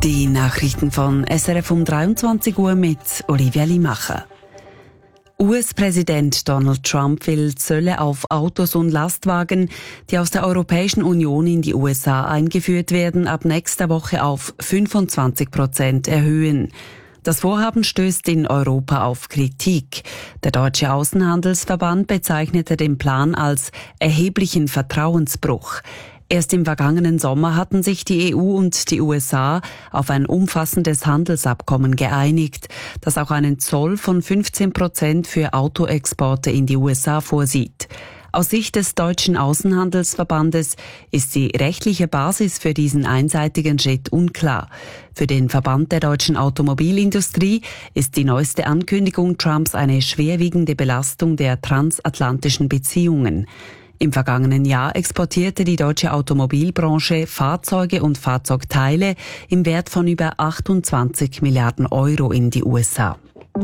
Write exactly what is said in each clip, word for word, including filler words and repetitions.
Die Nachrichten von S R F um dreiundzwanzig Uhr mit Olivia Limacher. U S-Präsident Donald Trump will Zölle auf Autos und Lastwagen, die aus der Europäischen Union in die U S A eingeführt werden, ab nächster Woche auf fünfundzwanzig Prozent erhöhen. Das Vorhaben stößt in Europa auf Kritik. Der Deutsche Außenhandelsverband bezeichnete den Plan als erheblichen Vertrauensbruch. Erst im vergangenen Sommer hatten sich die E U und die U S A auf ein umfassendes Handelsabkommen geeinigt, das auch einen Zoll von fünfzehn Prozent für Autoexporte in die U S A vorsieht. Aus Sicht des Deutschen Außenhandelsverbandes ist die rechtliche Basis für diesen einseitigen Schritt unklar. Für den Verband der deutschen Automobilindustrie ist die neueste Ankündigung Trumps eine schwerwiegende Belastung der transatlantischen Beziehungen. Im vergangenen Jahr exportierte die deutsche Automobilbranche Fahrzeuge und Fahrzeugteile im Wert von über achtundzwanzig Milliarden Euro in die U S A.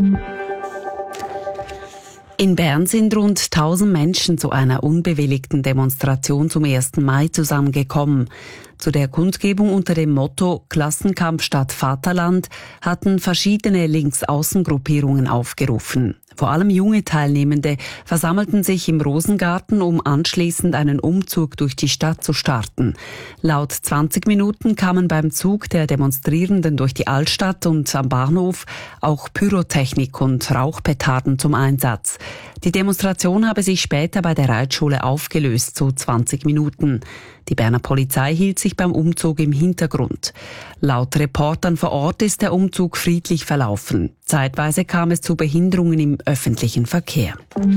In Bern sind rund tausend Menschen zu einer unbewilligten Demonstration zum ersten Mai zusammengekommen. Zu der Kundgebung unter dem Motto Klassenkampf statt Vaterland hatten verschiedene Linksaußengruppierungen aufgerufen. Vor allem junge Teilnehmende versammelten sich im Rosengarten, um anschließend einen Umzug durch die Stadt zu starten. Laut zwanzig Minuten kamen beim Zug der Demonstrierenden durch die Altstadt und am Bahnhof auch Pyrotechnik und Rauchpetarden zum Einsatz. Die Demonstration habe sich später bei der Reitschule aufgelöst, zu zwanzig Minuten. Die Berner Polizei hielt sich beim Umzug im Hintergrund. Laut Reportern vor Ort ist der Umzug friedlich verlaufen. Zeitweise kam es zu Behinderungen im öffentlichen Verkehr.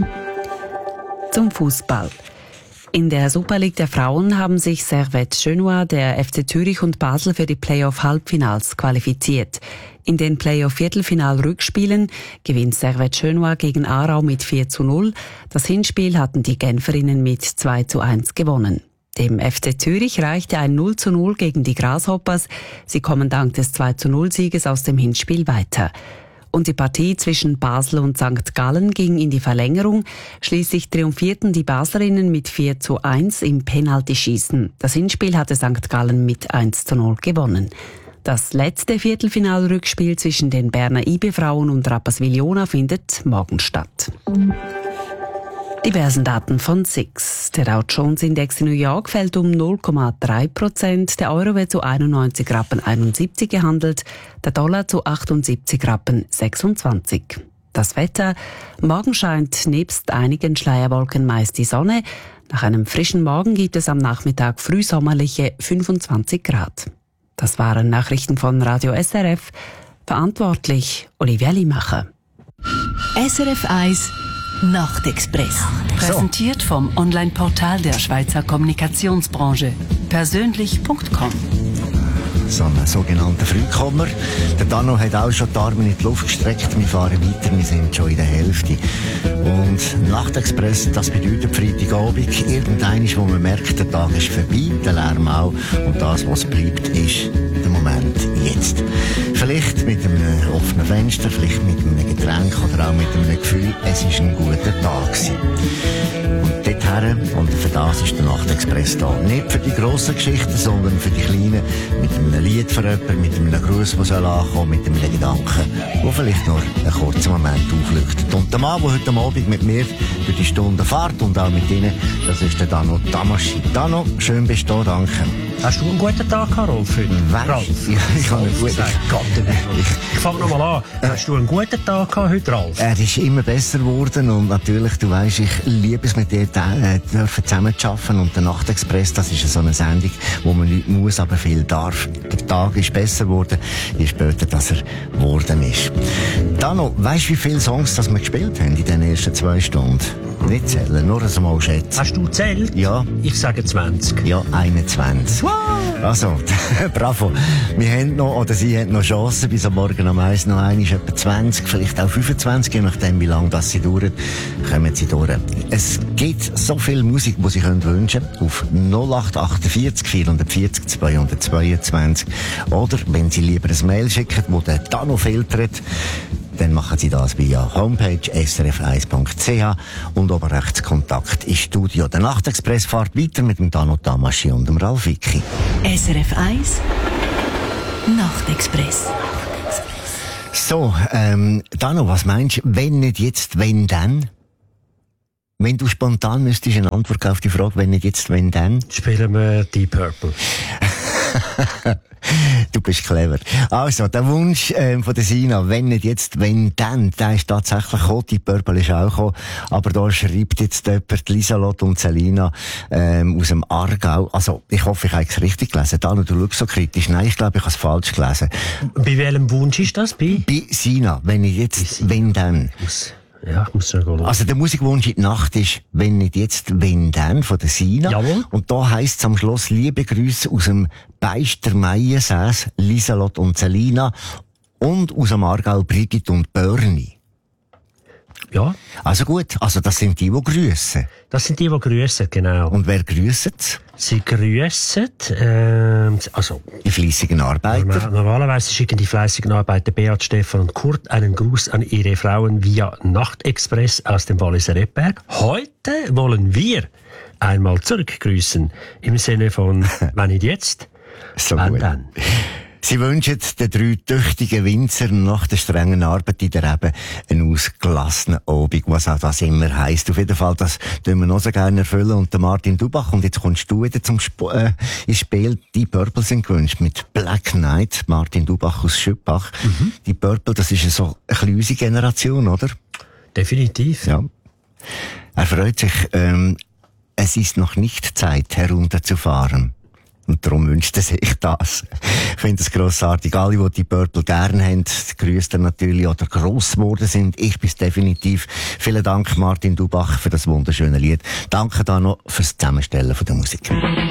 Zum Fußball. In der Super League der Frauen haben sich Servette Genua, der F C Zürich und Basel für die Playoff-Halbfinals qualifiziert. In den Playoff-Viertelfinal-Rückspielen gewinnt Servette Genua gegen Aarau mit vier zu null. Das Hinspiel hatten die Genferinnen mit zwei zu eins gewonnen. Dem F C Zürich reichte ein null zu null gegen die Grasshoppers. Sie kommen dank des zwei zu null Sieges aus dem Hinspiel weiter. Und die Partie zwischen Basel und Sankt Gallen ging in die Verlängerung. Schließlich triumphierten die Baslerinnen mit vier zu eins im Penaltyschießen. Das Hinspiel hatte Sankt Gallen mit eins zu null gewonnen. Das letzte Viertelfinalrückspiel zwischen den Berner I B-Frauen und Rapperswil-Jona findet morgen statt. Die Börsendaten von S I X. Der Dow Jones Index in New York fällt um null Komma drei Prozent. Der Euro wird zu einundneunzig Rappen einundsiebzig gehandelt, der Dollar zu achtundsiebzig Rappen sechsundzwanzig. Das Wetter. Morgen scheint nebst einigen Schleierwolken meist die Sonne. Nach einem frischen Morgen gibt es am Nachmittag frühsommerliche fünfundzwanzig Grad. Das waren Nachrichten von Radio S R F. Verantwortlich Olivia Limacher. S R F eins Nachtexpress. Präsentiert vom Online-Portal der Schweizer Kommunikationsbranche. Persönlich Punkt com. So einen sogenannten Frühkommer. Der Dano hat auch schon die Arme in die Luft gestreckt. Wir fahren weiter, wir sind schon in der Hälfte. Und Nachtexpress, das bedeutet Freitagabend. Irgendeines, wo man merkt, der Tag ist vorbei, der Lärm auch. Und das, was bleibt, ist der Moment jetzt. Vielleicht mit einem offenen Fenster, vielleicht mit einem Getränk oder auch mit einem Gefühl, es ist ein guter Tag gewesen. Und dorthin, und für das ist der Nachtexpress da. Nicht für die grossen Geschichten, sondern für die kleinen, mit einem Lied für jemanden, mit einem Gruß, der soll ankommen, mit einem Gedanken, der vielleicht nur einen kurzen Moment aufleuchtet. Und der Mann, der heute Abend mit mir durch die Stunde fährt und auch mit Ihnen, das ist der Dano Tamaschi. Dano, schön bist du da, danke. Hast du einen guten Tag, Rolf? Ralf? Ja, ich habe einen guten Tag. Ich, ich fange nochmal an. Hast du einen guten Tag gehabt heute, Ralf? Er ist immer besser geworden und natürlich, du weisst, ich liebe es mit dir äh, dürfen zusammen zu arbeiten. Und der Nachtexpress, das ist so eine Sendung, wo man nicht muss, aber viel darf. Der Tag ist besser geworden, je später, dass er geworden ist. Dano, weisst du, wie viele Songs das wir gespielt haben in den ersten zwei Stunden? Nicht zählen, nur so mal schätzen. Hast du gezählt? Ja. Ich sage zwanzig. Ja, einundzwanzig. Wow. Also, bravo. Wir haben noch, oder Sie haben noch Chancen, bis am Morgen am eins noch ein ist etwa zwanzig, vielleicht auch fünfundzwanzig, je nachdem, wie lange das Sie dauert, kommen Sie durch. Es gibt so viel Musik, die Sie können wünschen auf null acht achtundvierzig vierhundertvierzig zweihundertzweiundzwanzig. Oder, wenn Sie lieber ein Mail schicken, wo der Dano filtert, dann machen Sie das via Homepage s r f eins punkt c h und oben rechts Kontakt ins Studio. Der Nachtexpress fährt weiter mit dem Dano Tamaschi und dem Ralf Wicki. S R F eins Nachtexpress. So, ähm, Dano, was meinst du, wenn nicht jetzt, wenn dann? Wenn du spontan müsstest eine Antwort auf die Frage, wenn nicht jetzt, wenn dann? Spielen wir Deep Purple. Du bist clever. Also, der Wunsch ähm, von der Sina, wenn nicht jetzt, wenn dann, der ist tatsächlich gekommen, die Purple ist auch gekommen, aber da schreibt jetzt jemand, Lieselot und Selina ähm, aus dem Aargau. Also, ich hoffe, ich habe es richtig gelesen. Dano, du schaust so kritisch. Nein, ich glaube, ich habe es falsch gelesen. Bei welchem Wunsch ist das? Bei? Bei Sina, wenn nicht jetzt, wenn dann. Ja, ich muss noch gehen. Also der Musikwunsch in die Nacht ist, wenn nicht jetzt, wenn dann, von der Sina. Jawohl. Und da heisst es am Schluss, liebe Grüße aus dem Beister Meiensäß, Lieselot und Selina, und aus dem Aargau Brigitte und Börni. Ja. Also gut, also das sind die, die grüssen. Das sind die, die grüssen, genau. Und wer grüsset? Sie grüssen, ähm, also, Die fleissigen Arbeiter. normal, normalerweise schicken die fleißigen Arbeiter Beat, Stefan und Kurt einen Gruß an ihre Frauen via Nachtexpress aus dem Walliser Rebberg. Heute wollen wir einmal zurückgrüßen. Im Sinne von, wenn nicht jetzt, So wann gut. dann. Sie wünschen den drei tüchtigen Winzern nach der strengen Arbeit in der Rebe einen ausgelassenen Abend, was auch das immer heisst. Auf jeden Fall, das tun wir noch so gerne erfüllen. Und der Martin Dubach, und jetzt kommst du wieder zum Sp- äh, ins Spiel. Die Purple sind gewünscht mit Black Knight, Martin Dubach aus Schüppach. Mhm. Die Purple, das ist ja so eine bisschen unsere Generation, oder? Definitiv. Ja. Er freut sich, ähm, es ist noch nicht Zeit, herunterzufahren. Und darum wünscht er sich das. Ich finde es grossartig. Alle, die die Purple gerne haben, grüßt er natürlich oder gross geworden sind. Ich bin's definitiv. Vielen Dank, Martin Dubach, für das wunderschöne Lied. Danke da noch fürs Zusammenstellen von der Musik.